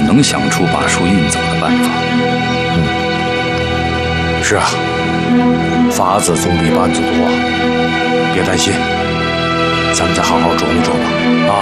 能想出把树运走的办法。 是啊，法子总比班子多啊。别担心，咱们再好好琢磨琢磨啊。